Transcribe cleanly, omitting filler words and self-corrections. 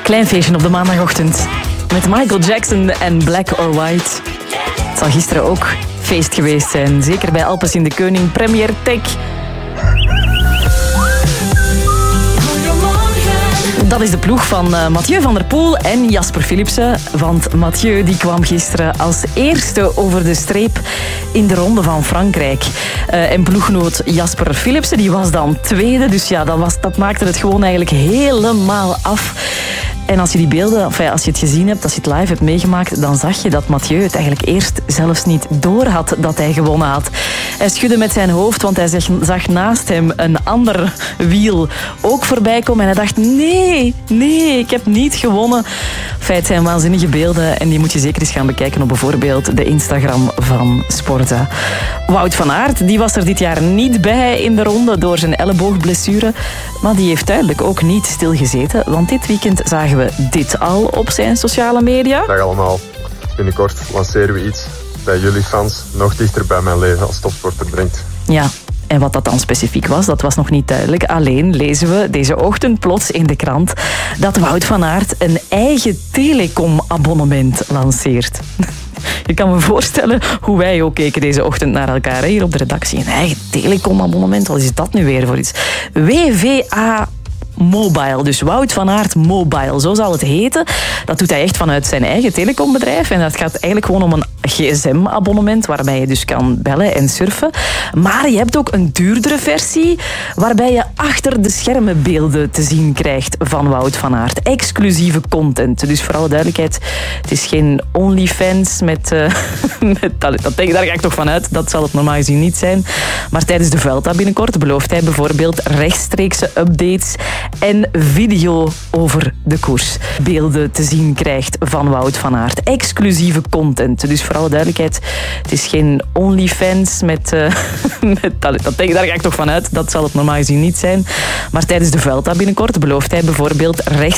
Klein feestje op de maandagochtend. Met Michael Jackson en Black or White. Het zal gisteren ook feest geweest zijn. Zeker bij Alpes in de Koning, Premier Tech. Dat is de ploeg van Mathieu van der Poel en Jasper Philipsen. Want Mathieu die kwam gisteren als eerste over de streep in de Ronde van Frankrijk. En ploeggenoot Jasper Philipsen die was dan tweede. Dus ja, dat maakte het gewoon eigenlijk helemaal af. En als je die beelden, als je het gezien hebt, als je het live hebt meegemaakt, dan zag je dat Mathieu het eigenlijk eerst zelfs niet door had dat hij gewonnen had. Hij schudde met zijn hoofd, want hij zag naast hem een ander wiel ook voorbij komen. En hij dacht, nee, ik heb niet gewonnen. Het zijn waanzinnige beelden en die moet je zeker eens gaan bekijken op bijvoorbeeld de Instagram van Sporza. Wout van Aert, die was er dit jaar niet bij in de ronde door zijn elleboogblessure. Maar die heeft duidelijk ook niet stilgezeten, want dit weekend zagen we dit al op zijn sociale media. Dag allemaal. Binnenkort lanceren we iets bij jullie fans nog dichter bij mijn leven als topsporter brengt. Ja. En wat dat dan specifiek was, dat was nog niet duidelijk. Alleen lezen we deze ochtend plots in de krant dat Wout van Aert een eigen telecom-abonnement lanceert. Je kan me voorstellen hoe wij ook keken deze ochtend naar elkaar hier op de redactie. Een eigen telecom-abonnement, wat is dat nu weer voor iets? WVA Mobile, dus Wout van Aert Mobile, zo zal het heten. Dat doet hij echt vanuit zijn eigen telecombedrijf. En dat gaat eigenlijk gewoon om een gsm-abonnement waarbij je dus kan bellen en surfen. Maar je hebt ook een duurdere versie waarbij je achter de schermen beelden te zien krijgt van Wout van Aert. Exclusieve content. Dus voor alle duidelijkheid, het is geen OnlyFans met daar ga ik toch van uit. Dat zal het normaal gezien niet zijn. Maar tijdens de Vuelta binnenkort belooft hij bijvoorbeeld rechtstreekse updates en video over de koers. Beelden te zien krijgt van Wout van Aert. Exclusieve content. Dus voor alle duidelijkheid, het is geen OnlyFans met daar ga ik toch van uit. Dat zal het normaal gezien niet zijn. Maar tijdens de Vuelta binnenkort belooft hij bijvoorbeeld rechtstreekse